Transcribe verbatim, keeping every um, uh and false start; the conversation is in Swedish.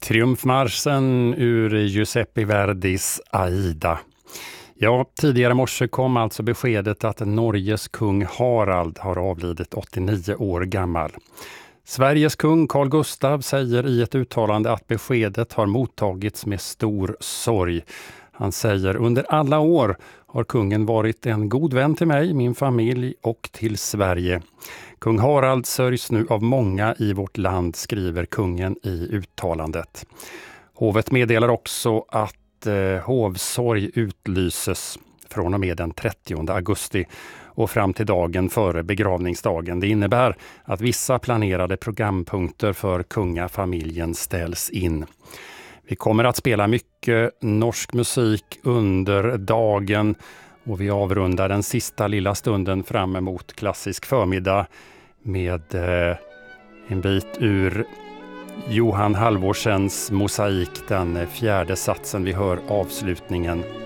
Triumfmarschen ur Giuseppe Verdis Aida. Ja, tidigare morse kom alltså beskedet att Norges kung Harald har avlidit åttionio år gammal. Sveriges kung Carl Gustaf säger i ett uttalande att beskedet har mottagits med stor sorg. Han säger: under alla år har kungen varit en god vän till mig, min familj och till Sverige. Kung Harald sörjs nu av många i vårt land, skriver kungen i uttalandet. Hovet meddelar också att eh, hovsorg utlyses från och med den trettionde augusti och fram till dagen före begravningsdagen. Det innebär att vissa planerade programpunkter för kungafamiljen ställs in. Vi kommer att spela mycket norsk musik under dagen och vi avrundar den sista lilla stunden fram emot klassisk förmiddag med eh, en bit ur Johan Halvorsens mosaik, den fjärde satsen. Vi hör avslutningen.